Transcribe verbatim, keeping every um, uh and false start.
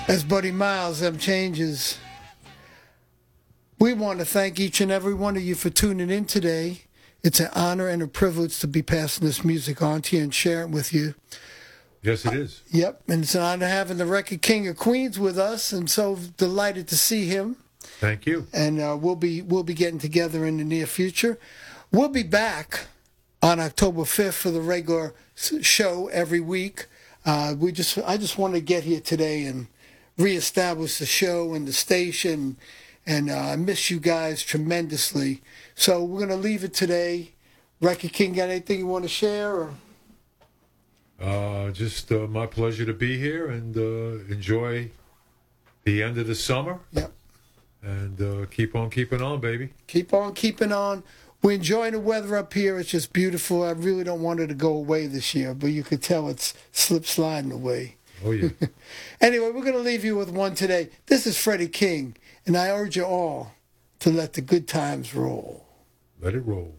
As Buddy Miles them changes. We want to thank each and every one of you for tuning in today. It's an honor and a privilege to be passing this music on to you and sharing it with you. Yes, it is. Yep, and it's an honor having the Record King of Queens with us, and so delighted to see him. Thank you. And uh, we'll be we'll be getting together in the near future. We'll be back on October fifth for the regular show every week. Uh, we just I just want to get here today and reestablish the show and the station, and uh, I miss you guys tremendously. So we're going to leave it today. Record King, got anything you want to share? Or? Uh, just uh, my pleasure to be here and uh, enjoy the end of the summer. Yep. And uh, keep on keeping on, baby. Keep on keeping on. We're enjoying the weather up here. It's just beautiful. I really don't want it to go away this year, but you could tell it's slip sliding away. Oh, yeah. Anyway, we're going to leave you with one today. This is Freddie King, and I urge you all to let the good times roll. Let it roll.